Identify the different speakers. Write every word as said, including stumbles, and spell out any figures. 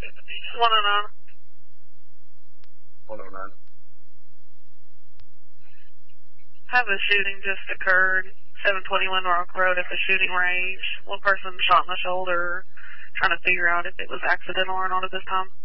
Speaker 1: one oh nine.
Speaker 2: one oh nine.
Speaker 1: Have a shooting just occurred, seven twenty-one Rock Road at the shooting range. One person shot in the shoulder, trying to figure out if it was accidental or not at this time.